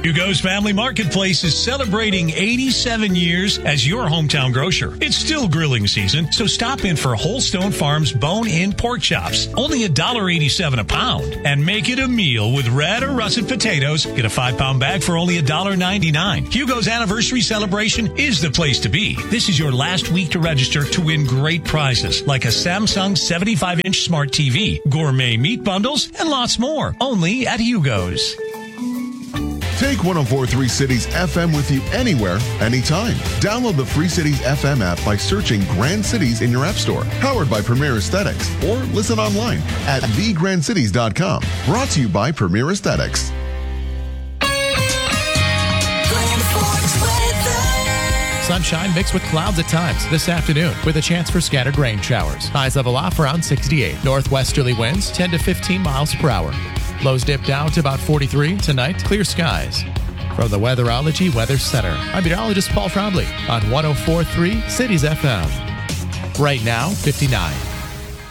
Hugo's Family Marketplace is celebrating 87 years as your hometown grocer. It's still grilling season, so stop in for Holstone Farms bone-in pork chops. Only $1.87 a pound. And make it a meal with red or russet potatoes. Get a 5-pound bag for only $1.99. Hugo's anniversary celebration is the place to be. This is your last week to register to win great prizes like a Samsung 75-inch smart TV, gourmet meat bundles, and lots more. Only at Hugo's. Take 104.3 Cities FM with you anywhere, anytime. Download the free Cities FM app by searching Grand Cities in your app store. Powered by Premier Aesthetics. Or listen online at thegrandcities.com. Brought to you by Premier Aesthetics. Sunshine mixed with clouds at times this afternoon with a chance for scattered rain showers. Highs level off around 68. Northwesterly winds 10 to 15 miles per hour. Lows dip down to about 43. Tonight, clear skies. From the Weatherology Weather Center, I'm meteorologist Paul Trombley on 104.3 Cities FM. Right now, 59.